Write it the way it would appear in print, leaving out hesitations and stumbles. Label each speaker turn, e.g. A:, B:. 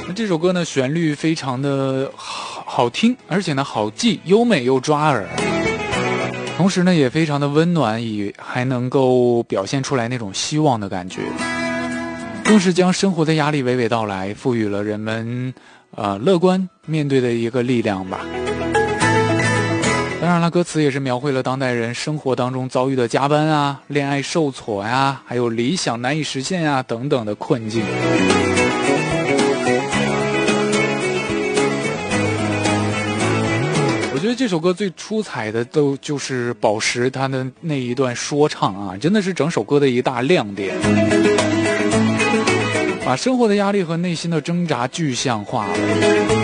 A: 这首歌呢，旋律非常的好听，而且呢好记，优美又抓耳，同时呢也非常的温暖，也还能够表现出来那种希望的感觉，更是将生活的压力娓娓道来，赋予了人们乐观面对的一个力量吧。当然了，歌词也是描绘了当代人生活当中遭遇的加班啊、恋爱受挫呀、还有理想难以实现呀等等的困境。我觉得这首歌最出彩的都就是宝石他的那一段说唱啊，真的是整首歌的一大亮点，把生活的压力和内心的挣扎具象化了。